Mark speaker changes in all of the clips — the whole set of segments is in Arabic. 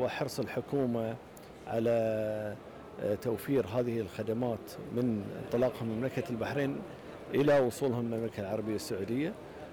Speaker 1: هو حرص الحكومة على توفير هذه الخدمات من انطلاقهم من مملكة البحرين إلى وصولهم للمملكة العربية السعودية.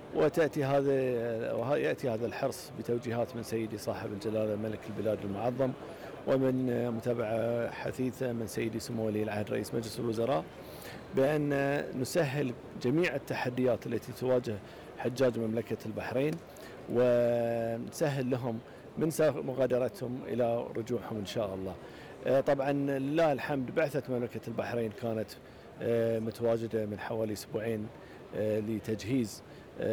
Speaker 1: يأتي هذا الحرص بتوجيهات من سيدي صاحب الجلالة ملك البلاد المعظم، ومن متابعة حثيثة من سيدي سمو ولي العهد رئيس مجلس الوزراء، بأن نسهل جميع التحديات التي تواجه حجاج مملكة البحرين، ونسهل لهم من مغادرتهم إلى رجوعهم إن شاء الله. طبعا لله الحمد بعثة مملكة البحرين كانت متواجدة من حوالي أسبوعين لتجهيز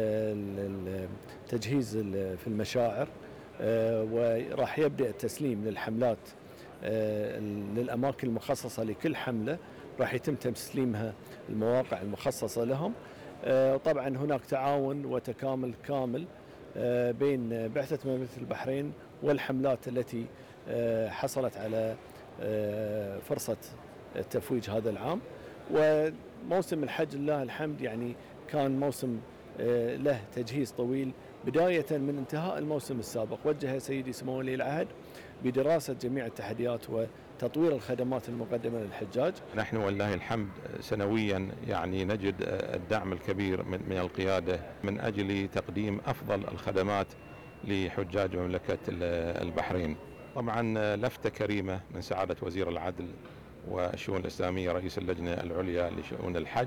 Speaker 1: في المشاعر، وراح يبدأ التسليم للحملات للأماكن المخصصة لكل حملة، راح يتم تسليمها المواقع المخصصة لهم. طبعا هناك تعاون وتكامل كامل بين بعثة مملكة البحرين والحملات التي حصلت على فرصة التفويج هذا العام. وموسم الحج لله الحمد يعني كان موسم له تجهيز طويل، بداية من انتهاء الموسم السابق. وجه سيدي سمو ولي العهد بدراسة جميع التحديات وتطوير الخدمات المقدمة للحجاج.
Speaker 2: نحن والله الحمد سنويا يعني نجد الدعم الكبير من القيادة من أجل تقديم أفضل الخدمات لحجاج مملكة البحرين. طبعا لفتة كريمة من سعادة وزير العدل والشؤون الإسلامية رئيس اللجنة العليا لشؤون الحج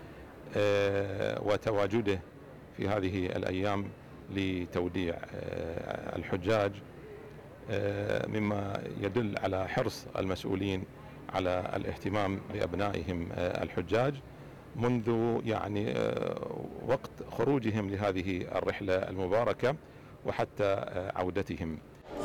Speaker 2: وتواجده في هذه الأيام لتوديع الحجاج، مما يدل على حرص المسؤولين على الاهتمام بأبنائهم الحجاج منذ يعني وقت خروجهم لهذه الرحلة المباركة وحتى عودتهم.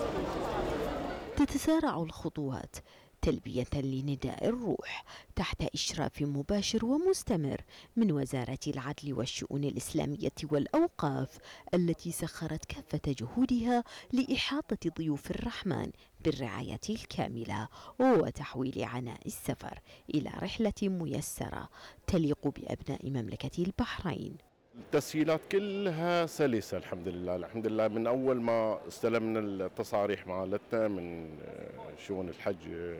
Speaker 3: تتسارع الخطوات تلبية لنداء الروح تحت إشراف مباشر ومستمر من وزارة العدل والشؤون الإسلامية والأوقاف، التي سخرت كافة جهودها لإحاطة ضيوف الرحمن بالرعاية الكاملة وتحويل عناء السفر إلى رحلة ميسرة تليق بأبناء مملكة البحرين.
Speaker 4: التسهيلات كلها سلسة الحمد لله. الحمد لله من أول ما استلمنا التصاريح مالتنا من شؤون الحج،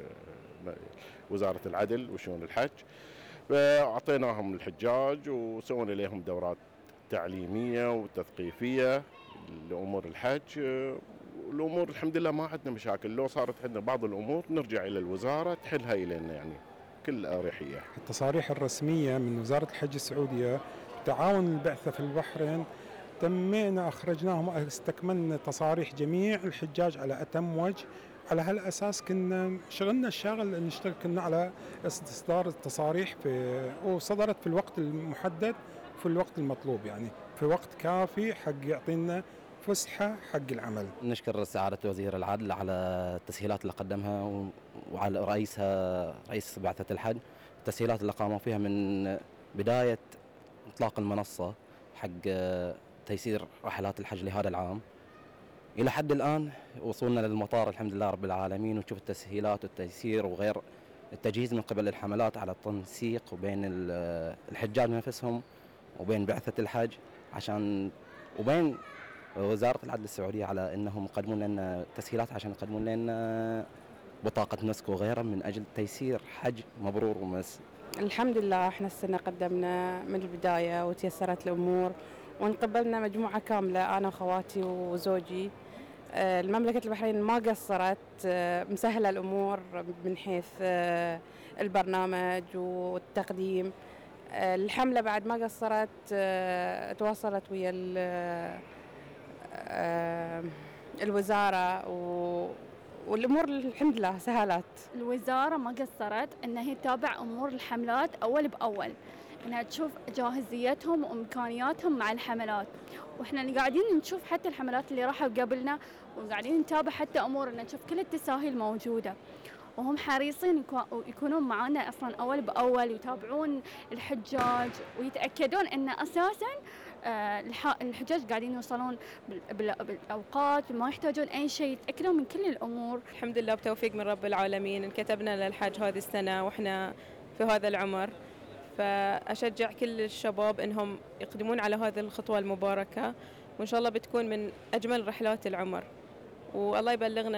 Speaker 4: وزارة العدل وشؤون الحج، فأعطيناهم الحجاج وسوينا لهم دورات تعليمية وتثقيفية لأمور الحج. الأمور الحمد لله ما عندنا مشاكل. لو صارت عندنا بعض الأمور نرجع إلى الوزارة تحلها إلينا يعني كل أريحية.
Speaker 5: التصاريح الرسمية من وزارة الحج السعودية تعاون البعثة في البحرين أخرجناهم، استكملنا تصاريح جميع الحجاج على أتم وجه. على هالأساس كنا شغلنا الشاغل نشتغل كنا على إصدار التصاريح وصدرت في الوقت المحدد في الوقت المطلوب، يعني في وقت كافي حق يعطينا فسحة حق العمل.
Speaker 6: نشكر سعادة وزير العدل على التسهيلات اللي قدمها وعلى رئيس بعثة الحج، التسهيلات اللي قاموا فيها من بداية إطلاق المنصة حق تيسير رحلات الحج لهذا العام إلى حد الآن. وصولنا للمطار الحمد لله رب العالمين، ونشوف التسهيلات والتيسير وغير التجهيز من قبل الحملات على التنسيق وبين الحجاج نفسهم وبين بعثة الحج وبين وزارة العدل السعودية على أنهم يقدمون لنا تسهيلات عشان يقدمون لنا بطاقة نسك وغيرها من أجل تيسير حج مبرور ومس.
Speaker 7: الحمد لله احنا السنة قدمنا من البداية وتيسرت الأمور وانقبلنا مجموعة كاملة أنا وخواتي وزوجي. المملكة البحرين ما قصرت، مسهلة الأمور من حيث البرنامج والتقديم. الحملة بعد ما قصرت، تواصلت ويا الوزارة والأمور الحمد لله سهلت.
Speaker 8: الوزارة ما قصرت أنها هي تتابع أمور الحملات أول بأول، أنها تشوف جاهزيتهم وإمكانياتهم مع الحملات، وإحنا قاعدين نشوف حتى الحملات اللي راحوا قبلنا وقاعدين نتابع حتى أمور أن نشوف كل التساهيل موجودة، وهم حريصين يكونون معنا أصلا أول بأول ويتابعون الحجاج ويتأكدون أن أساسا الحجاج قاعدين يوصلون بالأوقات وما يحتاجون أي شيء، يتأكدون من كل الأمور.
Speaker 7: الحمد لله بتوفيق من رب العالمين انكتبنا للحج هذه السنة وإحنا في هذا العمر، فأشجع كل الشباب إنهم يقدمون على هذه الخطوة المباركة، وإن شاء الله بتكون من أجمل رحلات العمر، والله يبلغنا